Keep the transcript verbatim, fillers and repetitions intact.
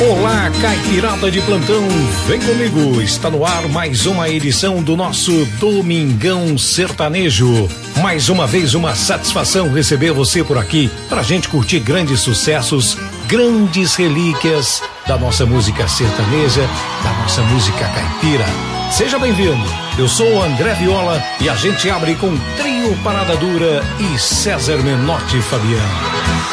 Olá, caipirada de plantão, vem comigo, está no ar mais uma edição do nosso Domingão Sertanejo. Mais uma vez uma satisfação receber você por aqui, pra gente curtir grandes sucessos, grandes relíquias da nossa música sertaneja, da nossa música caipira. Seja bem-vindo, eu sou o André Viola e a gente abre com Trio Parada Dura e César Menotti Fabiano.